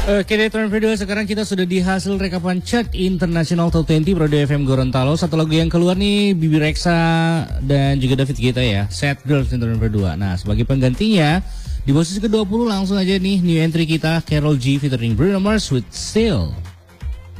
Oke deh, turn kedua sekarang kita sudah di hasil rekapan chart International Top 20 Prode FM Gorontalo. Satu lagu yang keluar nih Bibi Rexa dan juga David Guetta ya, Sad Girls di turn kedua. Nah, sebagai penggantinya di posisi ke-20 langsung aja nih new entry kita Karol G featuring Bruno Mars with Still.